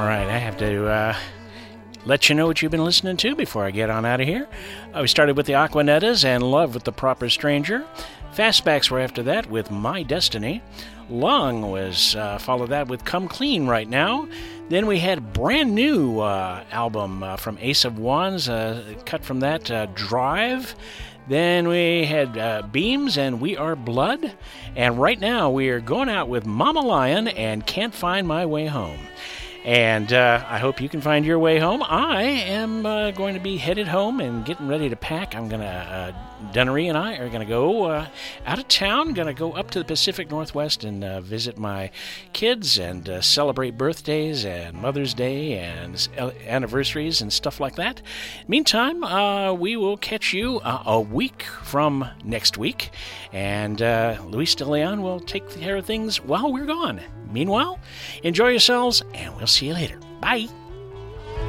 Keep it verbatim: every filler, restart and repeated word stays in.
All right, I have to uh, let you know what you've been listening to before I get on out of here. Uh, we started with the Aquanettas and Love with the Proper Stranger. Fastbacks were after that with My Destiny. Lung was uh, followed that with Come Clean Right Now. Then we had a brand new uh, album uh, from Ace of Wands, uh, cut from that, uh, Drive. Then we had uh, Beams and We Are Blood. And right now we are going out with Mama Lion and Can't Find My Way Home. And uh, I hope you can find your way home. I am uh, going to be headed home and getting ready to pack. I'm going to, uh, Dunnery and I are going to go uh, out of town, going to go up to the Pacific Northwest and uh, visit my kids and uh, celebrate birthdays and Mother's Day and anniversaries and stuff like that. Meantime, uh, we will catch you uh, a week from next week. And uh, Luis De Leon will take care of things while we're gone. Meanwhile, enjoy yourselves, and we'll see you later. Bye.